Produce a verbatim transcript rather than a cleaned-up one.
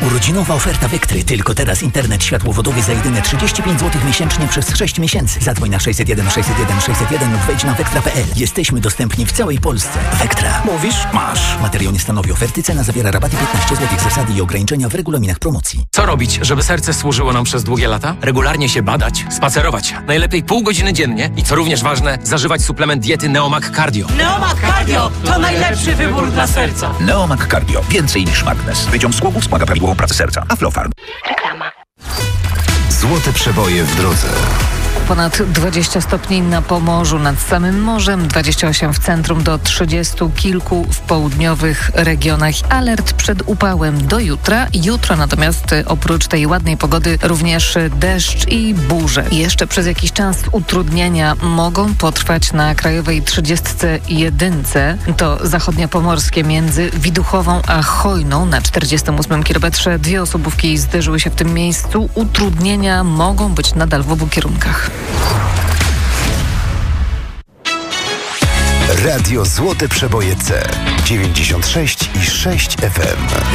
Urodzinowa oferta Vectry. Tylko teraz internet światłowodowy za jedyne trzydzieści pięć złotych miesięcznie przez sześć miesięcy. Zadzwoń na sześćset jeden sześćset jeden sześćset jeden lub wejdź na vectra kropka p l. Jesteśmy dostępni w całej Polsce. Vectra. Mówisz? Masz. Materiał nie stanowi oferty. Cena zawiera rabaty piętnaście złotych. Zasady i ograniczenia w regulaminach promocji. Co robić, żeby serce służyło nam przez długie lata? Regularnie się badać, spacerować. Najlepiej pół godziny dziennie i co również ważne, zażywać suplement diety Neomag Cardio. Neomag Cardio to najlepszy wybór dla serca. Neomag Cardio. Więcej niż magnes. Wyciąg z głowy wspomaga prawidłową pracę serca. Aflofarm. Reklama. Złote przeboje w drodze. Ponad dwadzieścia stopni na Pomorzu, nad samym morzem, dwadzieścia osiem w centrum, do trzydziestu kilku w południowych regionach. Alert przed upałem do jutra. Jutro natomiast oprócz tej ładnej pogody również deszcz i burze. Jeszcze przez jakiś czas utrudnienia mogą potrwać na krajowej trzydziestce jedynce. To zachodnia pomorskie między Widuchową a Chojną na czterdziestym ósmym kilometrze. Dwie osobówki zderzyły się w tym miejscu. Utrudnienia mogą być nadal w obu kierunkach. Radio Złote Przeboje C. dziewięćdziesiąt sześć i sześć F M.